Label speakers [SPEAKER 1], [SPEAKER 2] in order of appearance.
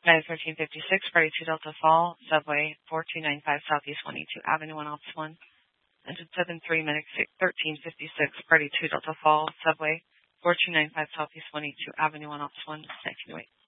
[SPEAKER 1] 91356, 42 Delta Fall, Subway, 4295 Southeast 22 Avenue, 1 Office 1. Engine 73 Medic 1356, 42 Delta Fall, Subway, 4295 Southeast 22 Avenue, 1 Office 1, 1908.